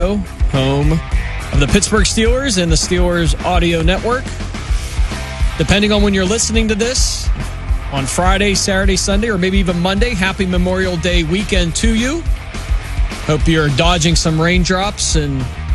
home of the Pittsburgh Steelers and the Steelers Audio Network. Depending on when you're listening to this, on Friday, Saturday, Sunday, or maybe even Monday, happy Memorial Day weekend to you. Hope you're dodging some raindrops and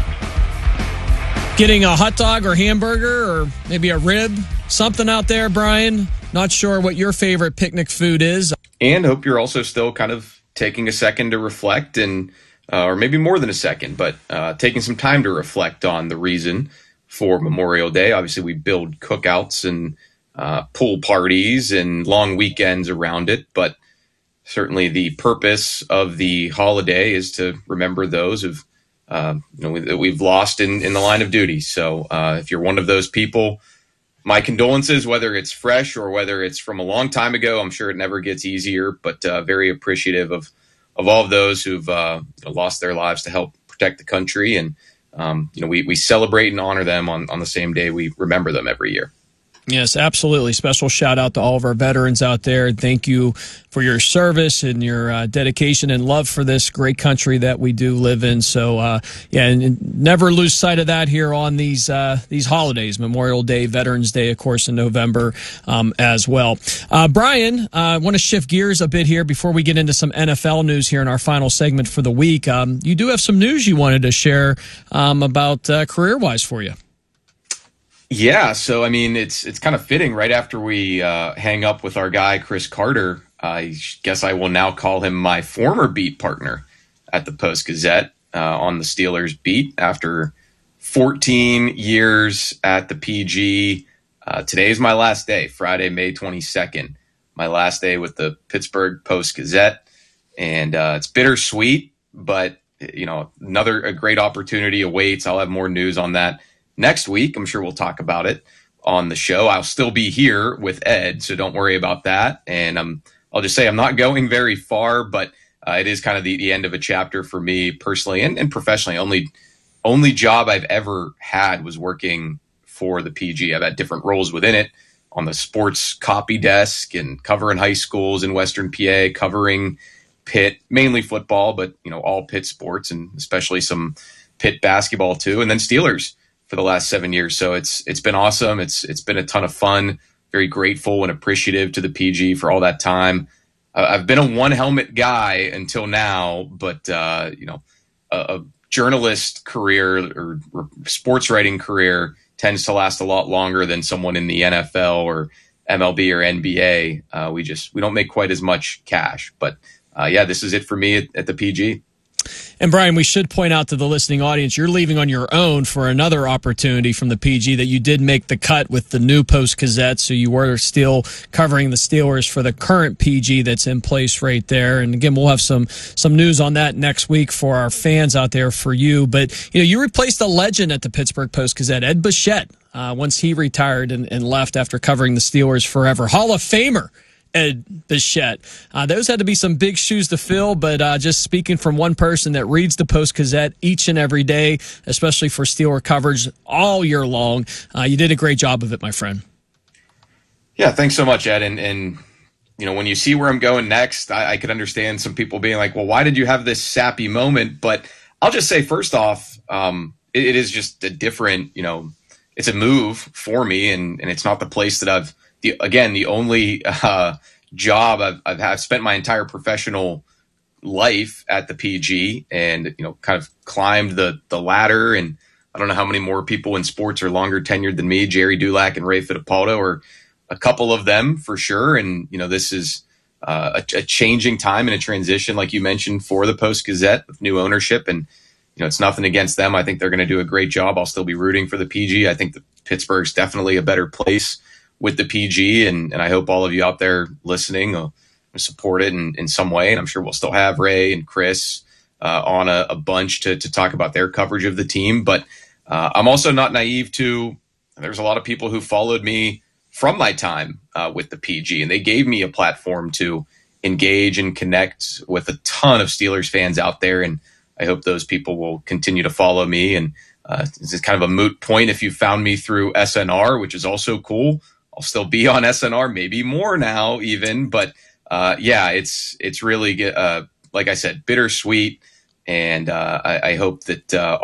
getting a hot dog or hamburger or maybe a rib, something out there, Brian. Not sure what your favorite picnic food is. And hope you're also still kind of taking a second to reflect and or maybe more than a second, but taking some time to reflect on the reason for Memorial Day. Obviously, we build cookouts and pool parties and long weekends around it, but certainly the purpose of the holiday is to remember those that we've lost in the line of duty. So if you're one of those people, my condolences, whether it's fresh or whether it's from a long time ago. I'm sure it never gets easier, but very appreciative of all of those who've lost their lives to help protect the country. And, we celebrate and honor them on the same day we remember them every year. Yes, absolutely. Special shout out to all of our veterans out there. Thank you for your service and your dedication and love for this great country that we do live in. So, and never lose sight of that here on these holidays, Memorial Day, Veterans Day, of course, in November as well. Brian, I want to shift gears a bit here before we get into some NFL news here in our final segment for the week. You do have some news you wanted to share about career-wise for you. Yeah, so I mean, it's kind of fitting right after we hang up with our guy Chris Carter. I guess I will now call him my former beat partner at the Post-Gazette on the Steelers beat after 14 years at the PG. Today is my last day, Friday, May 22nd, my last day with the Pittsburgh Post-Gazette, and it's bittersweet, but a great opportunity awaits. I'll have more news on that next week. I'm sure we'll talk about it on the show. I'll still be here with Ed, so don't worry about that. And I'll just say I'm not going very far, but it is kind of the end of a chapter for me personally and professionally. Only job I've ever had was working for the PG. I've had different roles within it, on the sports copy desk and covering high schools in Western PA, covering Pitt, mainly football, but all Pitt sports and especially some Pitt basketball too, and then Steelers for the last 7 years. So it's been awesome. It's been a ton of fun. Very grateful and appreciative to the PG for all that time. I've been a one helmet guy until now, but a journalist career or sports writing career tends to last a lot longer than someone in the NFL or MLB or NBA. We don't make quite as much cash, but this is it for me at the PG. And Brian, we should point out to the listening audience, you're leaving on your own for another opportunity from the PG, that you did make the cut with the new Post-Gazette, so you were still covering the Steelers for the current PG that's in place right there. And again, we'll have some news on that next week for our fans out there for you. But you replaced a legend at the Pittsburgh Post-Gazette, Ed Bichette, once he retired and left after covering the Steelers forever. Hall of Famer Ed Bichette. Those had to be some big shoes to fill, but just speaking from one person that reads the Post-Gazette each and every day, especially for Steeler coverage all year long, you did a great job of it, my friend. Yeah, thanks so much, Ed. And when you see where I'm going next, I could understand some people being like, well, why did you have this sappy moment? But I'll just say, first off, it is just a different, it's a move for me, and it's not the place that the only job I've spent my entire professional life at the PG, and kind of climbed the ladder. And I don't know how many more people in sports are longer tenured than me. Jerry Dulac and Ray Fittipaldo are a couple of them for sure. And this is a changing time and a transition, like you mentioned, for the Post-Gazette with new ownership. And it's nothing against them. I think they're going to do a great job. I'll still be rooting for the PG. I think that Pittsburgh's definitely a better place with the PG, and I hope all of you out there listening will support it in some way. And I'm sure we'll still have Ray and Chris on a bunch to talk about their coverage of the team. But I'm also not naive to, there's a lot of people who followed me from my time with the PG, and they gave me a platform to engage and connect with a ton of Steelers fans out there. And I hope those people will continue to follow me. And this is kind of a moot point if you found me through SNR, which is also cool. I'll still be on SNR, maybe more now even. But it's really, like I said, bittersweet. And I hope that